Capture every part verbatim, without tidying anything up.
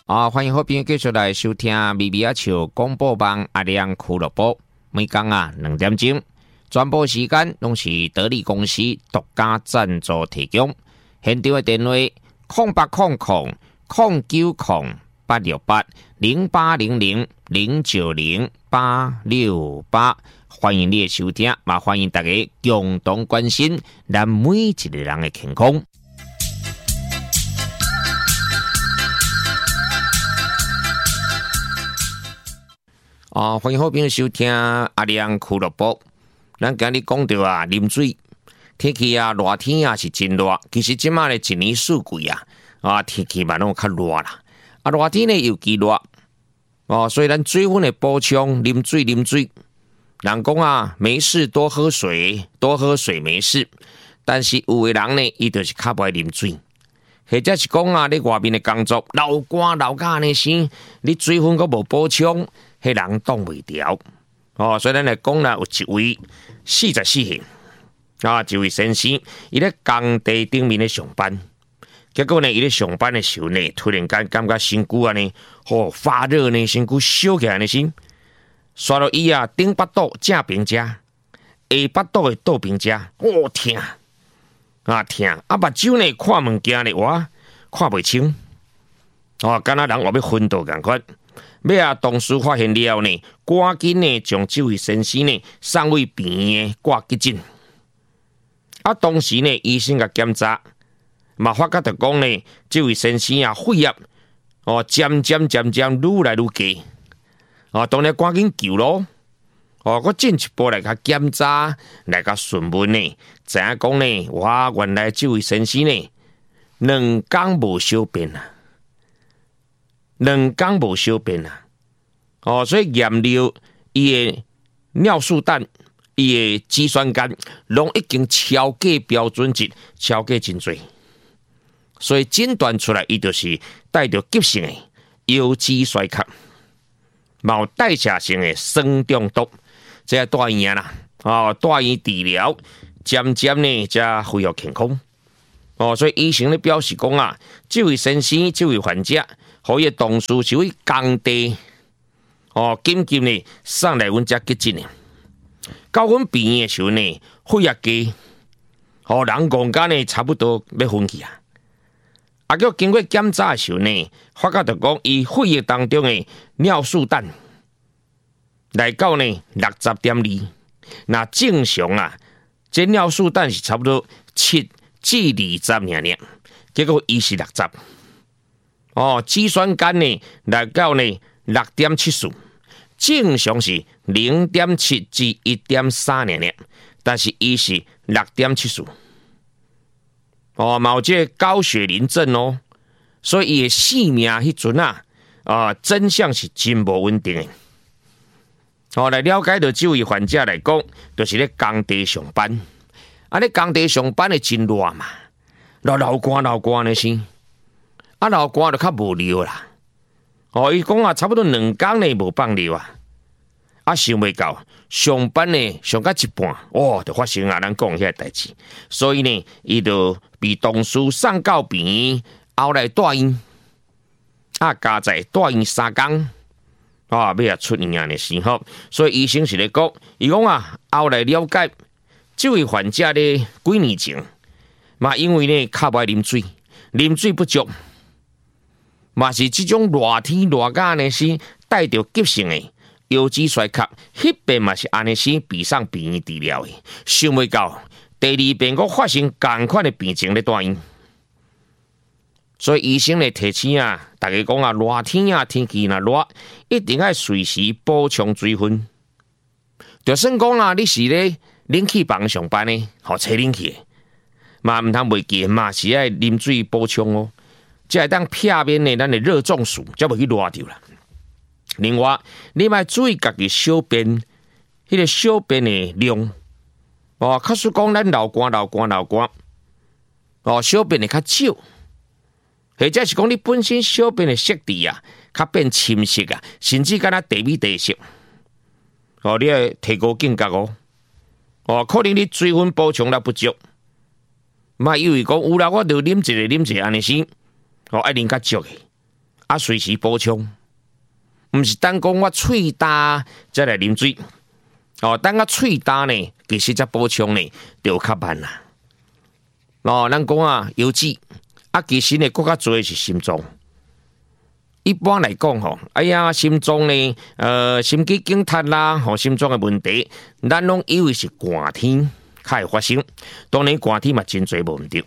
啊，欢迎好朋友继续来收听咪咪啊笑广播网阿亮俱乐部。每天啊两点钟，转播时间拢是得力公司独家赞助提供。现场的电话：空八空空空九空八六八零八零零零九零八六八。欢迎你的收听，嘛欢迎大家共同关心咱每一个人的健康。啊，欢迎好朋友收听阿亮俱乐部。咱今日讲到啊，啉水天气啊，热天啊是真热。其实即马咧一年四季啊，啊天气嘛拢较热啦。啊热天咧尤其热哦，所以咱水分的补充，啉水啉水。人讲啊，没事多喝水，多喝水没事。但是有的人呢，伊就是较不爱啉水，或者是讲啊，你外面的工作流汗流甲呢生，你水分阁无补充。迄人挡袂牢哦，所以咱来讲啦，有一位四十四岁啊，一位先生，伊咧工地顶面咧上班，结果呢，伊咧上班的时候呢，突然间感觉身躯啊呢，哦发热呢，身躯烧起来呢先，刷到伊啊顶巴肚正边遮，下巴肚的肚边遮，哦疼啊疼，啊目睭呢看物件呢，哇看袂清，哦，敢若人话要昏倒共款。要啊，同事发现了呢，赶紧呢将这位先生呢送回病院挂急诊。啊，当时呢医生甲检查，嘛发觉着讲呢，这位先生啊血压哦渐渐渐渐愈来愈低，哦，当然赶紧救咯。哦，我进一步来甲检查，来甲询问呢，知影讲呢，哇，原来这位先生呢两天无小便啊。两天无小便啊！哦，所以验了伊的尿素氮、伊的肌酸酐，拢已经超过标准值，超过真多。所以诊断出来，伊就是带着急性的腰肌衰竭，冇代谢性的酸中毒，这带院啦，哦，带院治疗，渐渐呢，才恢复健康。哦，所以医生咧表示讲啊，这位先生，这位患者。可以同事是位工地，哦，紧急呢送来阮遮急诊呢。到阮病院的时候呢，血压低，哦，人讲间呢差不多要昏去啊。啊，叫经过检查的时候呢，发觉着讲伊血液当中的尿素氮来到呢六十点二，那正常啊，这尿素氮是差不多七至二十尔尔，结果伊是六十。哦，肌酸酐呢来到呢六点七四，正常是零点七至一点三呢呢，但是伊是六点七四。哦，嘛有这高血磷症哦，所以伊的性命迄阵啊，啊真相是真无稳定的。哦，来了解到这位患者来讲，就是咧工地上班，啊咧工地上班的真热嘛，流流汗流汗的先。啊，流汗就较无尿啦。哦，伊讲啊，差不多两工呢无放尿啊。啊，想袂到上班呢上到一半，哦，就发生啊，咱讲遐代志。所以呢，伊就被同事送到病院，后来住院，啊，加在住院三工，啊，要啊出院的时候，所以医生是咧讲，伊讲啊，后来了解，这位患者咧几年前，嘛因为呢较不爱啉水，啉水不足。嘛是这种热天热甲呢是带着急性的腰肌衰竭，迄边嘛是安尼是比上病院治疗的，想袂到第二遍佫发生同款的病情咧住院，所以医生咧提醒啊，大家讲啊，热天啊天气若热，一定要随时补充水分。就算讲啊，你是咧冷气房上班呢，吼吹冷气，嘛毋通袂记嘛是爱啉水补充哦。才会当避免呢，咱的热中暑，才袂去热着啦。另外，你莫注意家己小便，迄、那个小便的量哦。假使讲咱流汗、流汗、流汗，哦，小便的较少，或者是讲你本身小便的色地啊，较变深色啊，甚至敢若地米地色，哦，你要提高警觉哦。哦，可能你水分补充了不足，莫以为讲有啦，我就啉一个啉一个安尼先。哦，爱啉较足的， 啊随时补充，毋是等讲我喙干再来啉水。哦，等我喙干呢，其实才补充呢，就较慢啦。哦，咱讲啊，油脂啊，其实呢，更较多是心脏。一般来讲吼，哎呀，心脏呢，呃，心肌梗塞啦，吼，心脏的问题，咱拢以为是寒天才会发生。当然，寒天嘛真侪无毋对。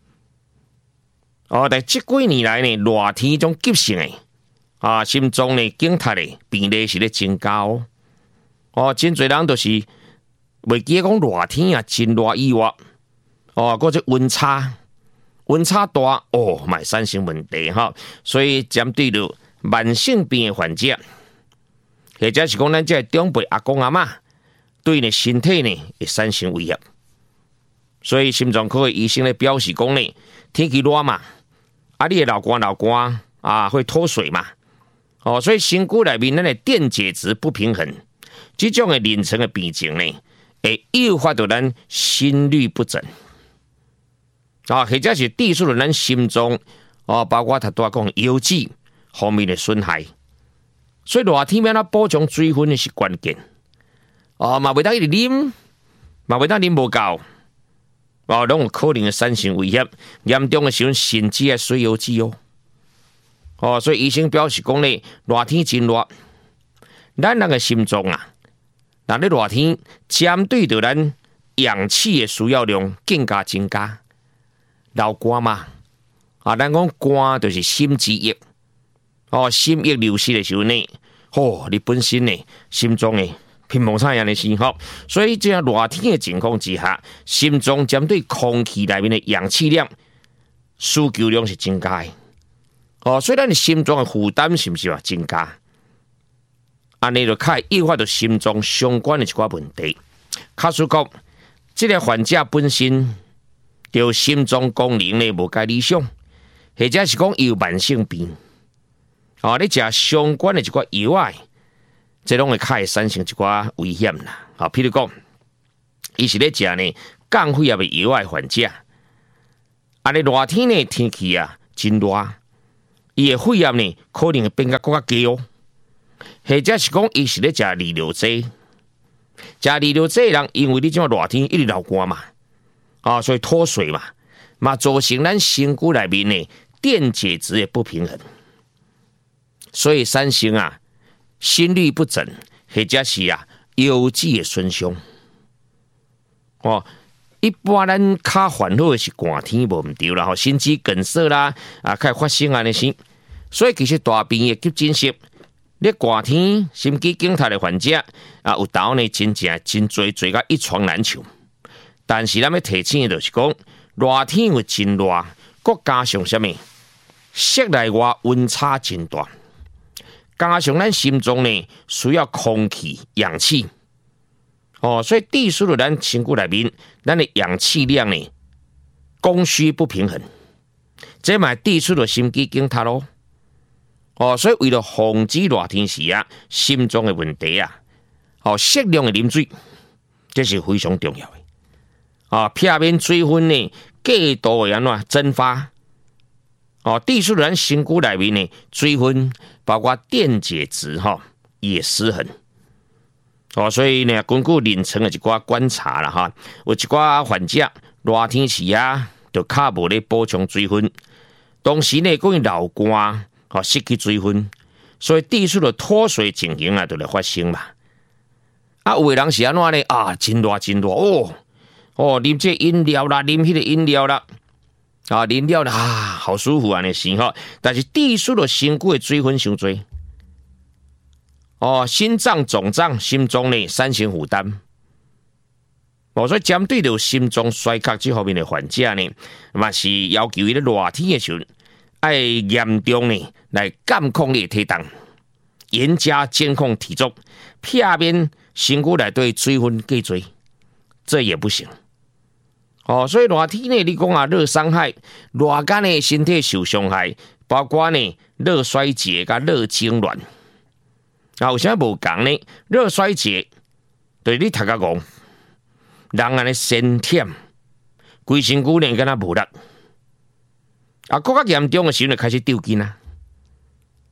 哦，但即几年来呢，热天种急性的啊，心脏呢梗塞的比例是咧增加哦。哦，真侪人都是袂记讲热天啊，真热以外，哦，嗰只温差。温差大哦，咪产生问题哈，所以针对着慢性病的患者，或者是讲咱这长辈阿公阿嬷，对你身体呢会产生威胁。所以心脏科的医生咧表示讲呢，天气热嘛，啊你的流汗流汗啊会脱水嘛，哦，所以身躯内面咱的电解质不平衡，这种的妊娠的病情呢，会诱发到咱心律不整。啊，或者是致使了咱心脏哦，包括头拄讲油脂方面的损害，所以热天要咱补充水分的是关键。哦，嘛袂当一直啉，嘛袂当啉无够，哦，拢有可能会产生危险。严重的时候，甚至系水油脂哦。哦，所以医生表示讲咧，热天真热，咱人的心脏啊，那咧热天针对着咱氧气的需要量更加增加。流汗嘛，啊，咱讲汗就是心之液，哦，心液流失的时候呢，哦，你本身呢心脏呢乒乓产样的时候，所以这样热天的情况之下，心脏针对空气内面的氧气量需求量是增加的，哦，所以咱的心脏的负担是不是话增加？安尼就较诱发到心脏相关的一寡问题。卡叔讲，这个患者本身。就心脏功能呢无介理想，或者是讲有慢性病，哦，你食相关的一寡药啊，这拢会较会产生一寡危险啦。啊，譬如讲，伊是咧食呢降血压的药啊，患者，啊，你热天呢天气啊真热，伊的血压呢可能会变甲更加低哦，或者是讲伊是咧食二硫剂，食二硫剂的人，因为你这热天一直流汗嘛。啊，所以脱水嘛，嘛造成咱身躯内面呢电解质也不平衡，所以产生啊心律不整，或者是啊油脂的损伤。哦，一般咱较烦恼的是寒天无毋对啦，吼，心肌梗塞啦，啊，开发生安尼事，所以其实大病的急诊室，你寒天心肌梗塞的患者啊，有时呢真正真侪侪到一床难求。但是咱要提醒的就是讲，热天因为真热，佮加上什么，室内外温差真大，加上咱心脏呢需要空气、氧气，哦，所以致使了咱身躯内面，咱的氧气量呢供需不平衡，这嘛致使了心肌梗塞咯。哦，所以为了防止热天时啊心脏的问题啊，哦，适量的啉水，这是非常重要的。啊，片面水分呢，过度的安怎蒸发，哦，致使咱身躯内面呢水分，包括电解质哈、哦、也失衡。哦，所以呢，根据临床的一寡观察啦哈，有一寡患者热天时啊，就较无咧补充水分，同时呢，佫因流汗，哦，失去水分，所以致使了脱水情形啊，就来发生嘛。啊，有的人是安怎呢？啊，真热真热哦。哦，啉这饮料啦，啉迄个饮料啦，啊，啉了啦，啊，好舒服啊，那时候，但是致使了身躯的水分伤多，哦，心脏肿胀，心脏呢产生负担，哦，所以针对着心脏衰竭这方面的患者呢，嘛是要求伊咧热天的时候，爱严重呢来监控你的体重，严加监控体重，片面身躯内对水分过多，这也不行。哦，所以热天呢，你讲啊，热伤害，热干呢，身体受伤害，包括呢，热衰竭甲热痉挛。啊，有啥无共呢？热衰竭，对你头壳讲，人安尼身忝，规身躯呢敢若无力。啊，更较严重的时候就开始抽筋啊。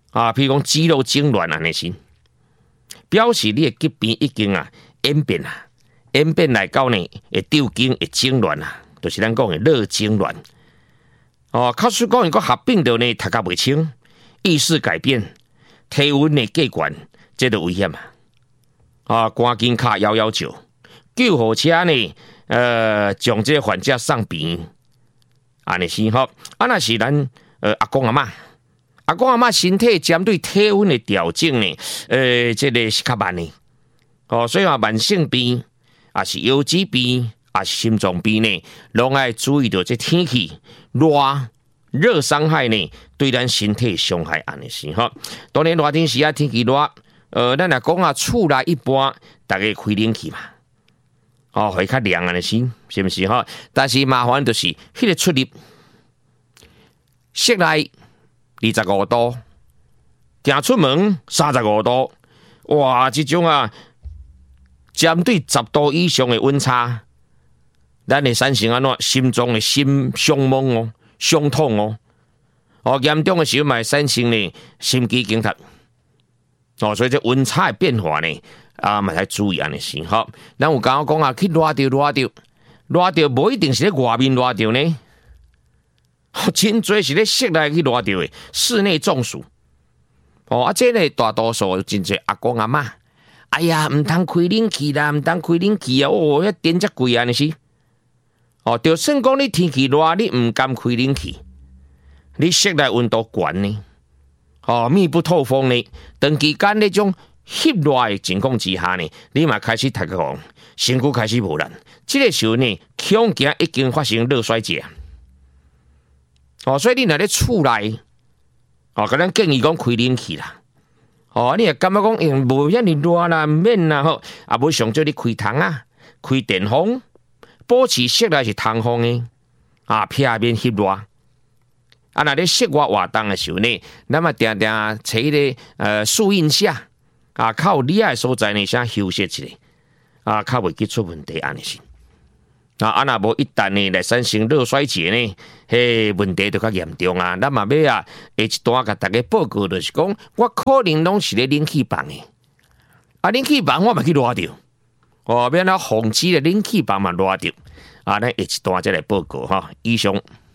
啊，譬如讲肌肉痉挛安尼是，表示你的疾病已经啊演变啦，演变来到呢会丢经会痉挛啦，就是咱讲的热痉挛。哦，卡实讲，如果合并到呢，读甲袂清，意识改变，体温呢过悬，这就危险啊！啊，赶紧卡一一九，救护车呢，呃，将这个患者送病，安尼是好。啊，那是咱呃阿公阿嬷，阿公阿嬷身体针对体温的调整呢，呃，这个是较慢的。哦，所以话慢性病，也是腰子病。啊，心脏病呢，拢爱注意到这天气热热伤害呢，对咱身体伤害安尼是哈。当然热天时啊，天气热，呃，咱来讲啊，厝内一般大家开冷气嘛，哦，会较凉安尼是，是不是哈？但是麻烦就是迄个出入，室内二十五度，行出门三十五度，哇，这种啊，针对十度以上的温差。咱会产生安怎心中的心伤懵哦、伤痛哦，哦严重的时候嘛会产生呢心肌梗塞哦，所以这温差的变化呢啊，嘛要注意安尼是好。咱有刚刚讲啊，去热着热着热着，无一定是咧外面热着呢，真侪是咧室内去热着的，室内中暑哦。啊，这呢大多数真侪阿公阿嬷，哎呀，唔通开冷气啦，唔通开冷气啊！哦，迄电遮贵安尼是。哦，就算讲你天气热，你唔敢开冷气，你室内温度高呢，哦，密不透风呢，长期间那种翕热的情况之下呢，你嘛开始头壳身躯开始无力，这个时候呢，恐惊已经发生热衰竭。哦，所以你若咧厝内，哦，可能建议讲开冷气啦。哦，你也感觉讲，哎，无遐尼热啦，免啦吼，啊，无上少你开窗啊，开电风。保持室内是通风的，啊，避免翕热。啊，那咧室外活动的时候呢，咱嘛定定找迄个呃树荫下，啊，靠厉害所在呢，先休息一下，啊，较袂去出问题安尼是。啊，啊那无一旦呢来产生热衰竭呢，嘿，问题就较严重啊。咱嘛要啊，下一段甲大家报告就是讲，我可能拢是咧冷气房的，啊，冷气房我嘛去热着。哦，免那防止的冷气房嘛热着，啊，咱下一段再来报告哈。以上。